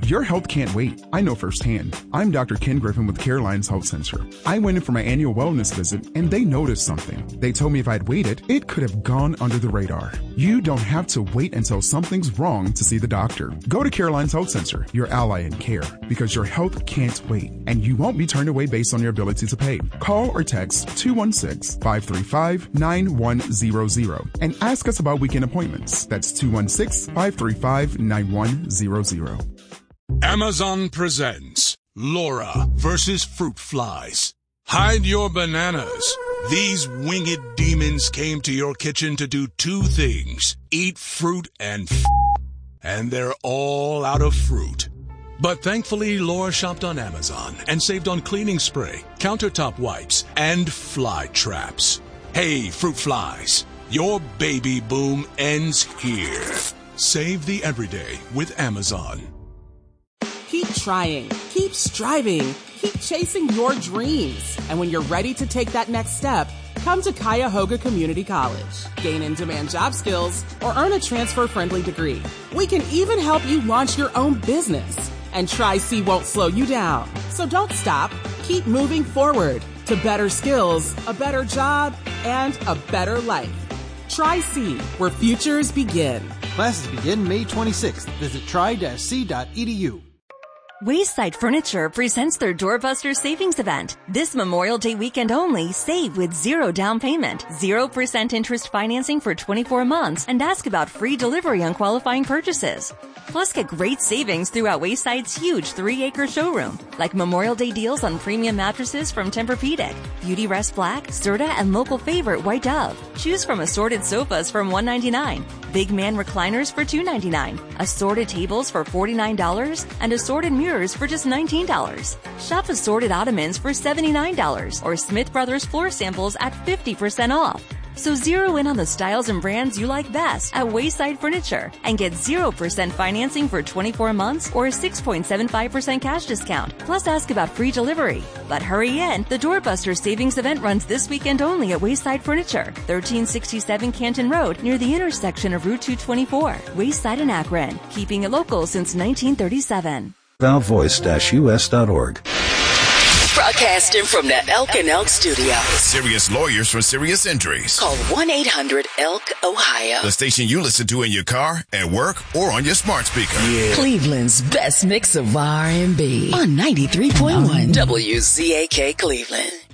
Your health can't wait. I know firsthand. I'm Dr. Ken Griffin with Caroline's Health Center. I went in for my annual wellness visit and they noticed something. They told me if I'd waited, it could have gone under the radar. You don't have to wait until something's wrong to see the doctor. Go to Caroline's Health Center, your ally in care, because your health can't wait and you won't be turned away based on your ability to pay. Call or text 216-535-9100 and ask us about weekend appointments. That's 216-535-9100. Amazon presents Laura versus Fruit Flies. Hide your bananas. These winged demons came to your kitchen to do two things: eat fruit and they're all out of fruit. But thankfully, Laura shopped on Amazon and saved on cleaning spray, countertop wipes, and fly traps. Hey, fruit flies, your baby boom ends here. Save the everyday with Amazon. Keep trying, keep striving, keep chasing your dreams. And when you're ready to take that next step, come to Cuyahoga Community College. Gain in-demand job skills or earn a transfer-friendly degree. We can even help you launch your own business. And Tri-C won't slow you down. So don't stop. Keep moving forward to better skills, a better job, and a better life. Tri-C, where futures begin. Classes begin May 26th. Visit tri-c.edu. Wayside Furniture presents their Doorbuster Savings Event. This Memorial Day weekend only, save with 0 down payment, 0% interest financing for 24 months, and ask about free delivery on qualifying purchases. Plus, get great savings throughout Wayside's huge 3-acre showroom, like Memorial Day deals on premium mattresses from Tempur-Pedic, Beauty Rest Black, Serta, and local favorite White Dove. Choose from assorted sofas from $199, Big Man recliners for $299, assorted tables for $49, and assorted mirrors for just $19. Shop assorted ottomans for $79, or Smith Brothers floor samples at 50% off. So zero in on the styles and brands you like best at Wayside Furniture and get 0% financing for 24 months or a 6.75% cash discount. Plus ask about free delivery. But hurry in, the Doorbuster Savings Event runs this weekend only at Wayside Furniture, 1367 Canton Road near the intersection of Route 224, Wayside and Akron, keeping it local since 1937. ValVoice-US.org. Broadcasting from the Elk and Elk studio. Serious lawyers for serious injuries. Call 1-800-ELK-OHIO. The station you listen to in your car, at work, or on your smart speaker. Yeah. Cleveland's best mix of R&B on 93.1 WZAK Cleveland.